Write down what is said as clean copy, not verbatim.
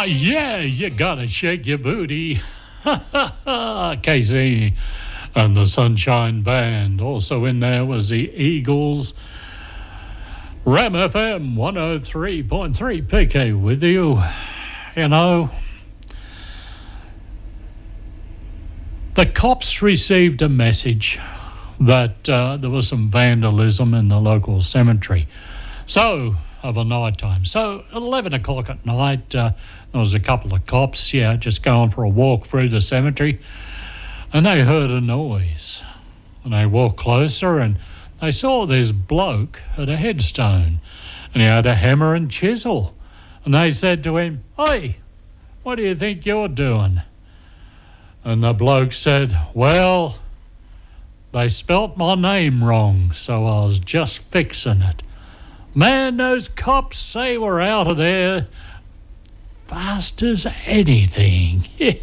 Yeah, you gotta shake your booty. Casey and the Sunshine Band. Also in there was the Eagles. Ram FM 103.3 PK with you. You know, the cops received a message that there was some vandalism in the local cemetery. So, of a night time. So, at 11 o'clock at night, there was a couple of cops, just going for a walk through the cemetery. And they heard a noise. And they walked closer and they saw this bloke at a headstone. And he had a hammer and chisel. And they said to him, "Hey, what do you think you're doing?" And the bloke said, "Well, they spelt my name wrong, so I was just fixing it." Man, those cops, they were out of there fast as anything.